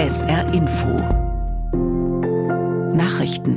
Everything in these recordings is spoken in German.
SR Info Nachrichten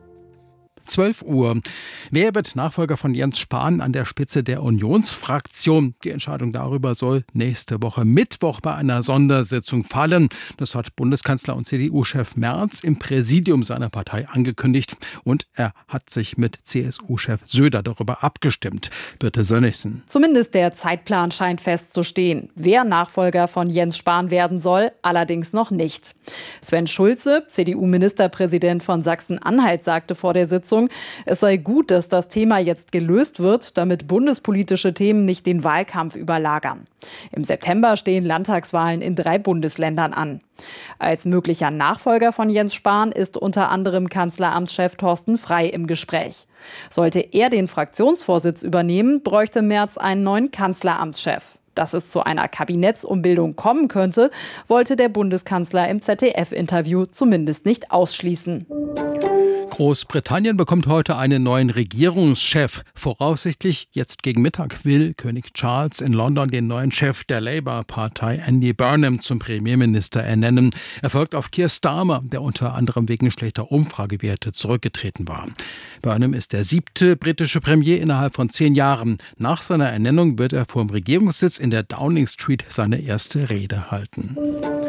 12 Uhr. Wer wird Nachfolger von Jens Spahn an der Spitze der Unionsfraktion? Die Entscheidung darüber soll nächste Woche Mittwoch bei einer Sondersitzung fallen. Das hat Bundeskanzler und CDU-Chef Merz im Präsidium seiner Partei angekündigt. Und er hat sich mit CSU-Chef Söder darüber abgestimmt. Birte Sönnigsen. Zumindest der Zeitplan scheint festzustehen. Wer Nachfolger von Jens Spahn werden soll, allerdings noch nicht. Sven Schulze, CDU-Ministerpräsident von Sachsen-Anhalt, sagte vor der Sitzung, es sei gut, dass das Thema jetzt gelöst wird, damit bundespolitische Themen nicht den Wahlkampf überlagern. Im September stehen Landtagswahlen in 3 Bundesländern an. Als möglicher Nachfolger von Jens Spahn ist unter anderem Kanzleramtschef Thorsten Frey im Gespräch. Sollte er den Fraktionsvorsitz übernehmen, bräuchte Merz einen neuen Kanzleramtschef. Dass es zu einer Kabinettsumbildung kommen könnte, wollte der Bundeskanzler im ZDF-Interview zumindest nicht ausschließen. Großbritannien bekommt heute einen neuen Regierungschef. Voraussichtlich jetzt gegen Mittag will König Charles in London den neuen Chef der Labour-Partei Andy Burnham zum Premierminister ernennen. Er folgt auf Keir Starmer, der unter anderem wegen schlechter Umfragewerte zurückgetreten war. Burnham ist der 7. britische Premier innerhalb von 10 Jahren. Nach seiner Ernennung wird er vor dem Regierungssitz in der Downing Street seine erste Rede halten.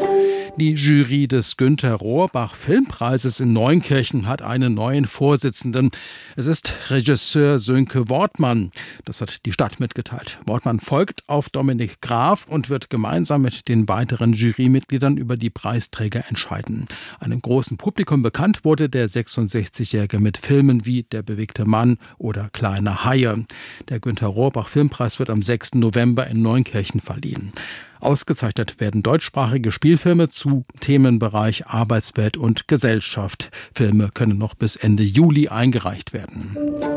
Die Jury des Günter-Rohrbach-Filmpreises in Neunkirchen hat einen neuen Vorsitzenden. Es ist Regisseur Sönke Wortmann. Das hat die Stadt mitgeteilt. Wortmann folgt auf Dominik Graf und wird gemeinsam mit den weiteren Jurymitgliedern über die Preisträger entscheiden. Einem großen Publikum bekannt wurde der 66-Jährige mit Filmen wie Der bewegte Mann oder Kleine Haie. Der Günter-Rohrbach-Filmpreis wird am 6. November in Neunkirchen verliehen. Ausgezeichnet werden deutschsprachige Spielfilme zu Themenbereich Arbeitswelt und Gesellschaft. Filme können noch bis Ende Juli eingereicht werden.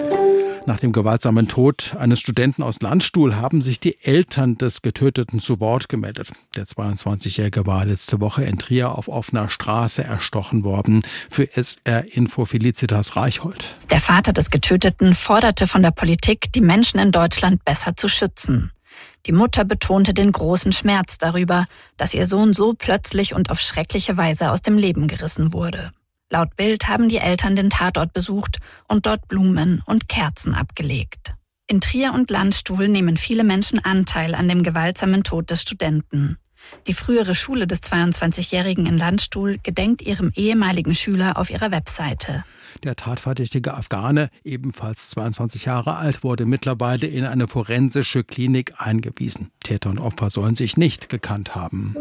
Nach dem gewaltsamen Tod eines Studenten aus Landstuhl haben sich die Eltern des Getöteten zu Wort gemeldet. Der 22-Jährige war letzte Woche in Trier auf offener Straße erstochen worden. Für SR Info Felicitas Reichhold. Der Vater des Getöteten forderte von der Politik, die Menschen in Deutschland besser zu schützen. Die Mutter betonte den großen Schmerz darüber, dass ihr Sohn so plötzlich und auf schreckliche Weise aus dem Leben gerissen wurde. Laut Bild haben die Eltern den Tatort besucht und dort Blumen und Kerzen abgelegt. In Trier und Landstuhl nehmen viele Menschen Anteil an dem gewaltsamen Tod des Studenten. Die frühere Schule des 22-Jährigen in Landstuhl gedenkt ihrem ehemaligen Schüler auf ihrer Webseite. Der tatverdächtige Afghane, ebenfalls 22 Jahre alt, wurde mittlerweile in eine forensische Klinik eingewiesen. Täter und Opfer sollen sich nicht gekannt haben.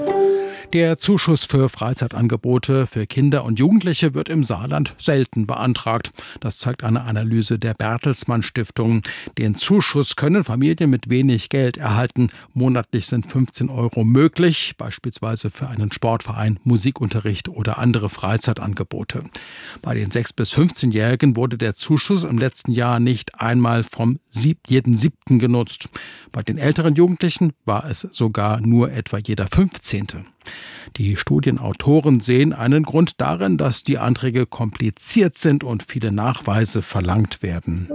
Der Zuschuss für Freizeitangebote für Kinder und Jugendliche wird im Saarland selten beantragt. Das zeigt eine Analyse der Bertelsmann Stiftung. Den Zuschuss können Familien mit wenig Geld erhalten. Monatlich sind 15 € möglich, beispielsweise für einen Sportverein, Musikunterricht oder andere Freizeitangebote. Bei den 6- bis 15-Jährigen wurde der Zuschuss im letzten Jahr nicht einmal vom jeden 7. genutzt. Bei den älteren Jugendlichen war es sogar nur etwa jeder 15. Die Studienautoren sehen einen Grund darin, dass die Anträge kompliziert sind und viele Nachweise verlangt werden.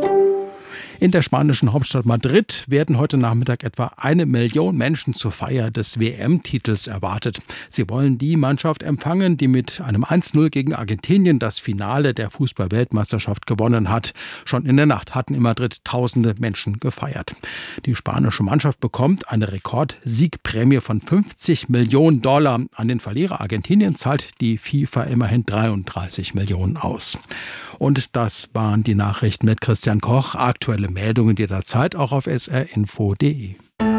In der spanischen Hauptstadt Madrid werden heute Nachmittag etwa 1 Million Menschen zur Feier des WM-Titels erwartet. Sie wollen die Mannschaft empfangen, die mit einem 1:0 gegen Argentinien das Finale der Fußball-Weltmeisterschaft gewonnen hat. Schon in der Nacht hatten in Madrid tausende Menschen gefeiert. Die spanische Mannschaft bekommt eine Rekordsiegprämie von $50 Millionen. An den Verlierer Argentinien zahlt die FIFA immerhin 33 Millionen aus. Und das waren die Nachrichten mit Christian Koch. Aktuelle Meldungen jederzeit auch auf srinfo.de.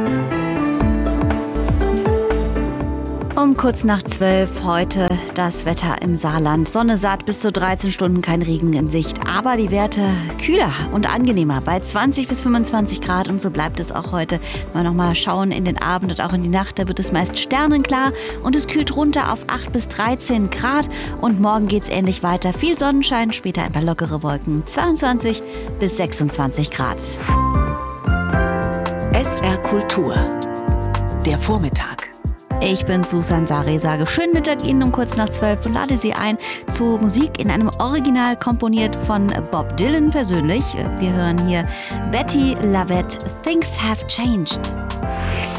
Um kurz nach 12 heute das Wetter im Saarland. Sonne satt, bis zu 13 Stunden kein Regen in Sicht. Aber die Werte kühler und angenehmer bei 20 bis 25 Grad. Und so bleibt es auch heute. Wenn wir nochmal schauen in den Abend und auch in die Nacht, da wird es meist sternenklar. Und es kühlt runter auf 8 bis 13 Grad. Und morgen geht es ähnlich weiter. Viel Sonnenschein, später ein paar lockere Wolken. 22 bis 26 Grad. SR Kultur. Der Vormittag. Ich bin Susan Sari, sage schönen Mittag Ihnen um kurz nach 12 und lade Sie ein zu Musik in einem Original komponiert von Bob Dylan persönlich. Wir hören hier Betty Lavette, Things Have Changed.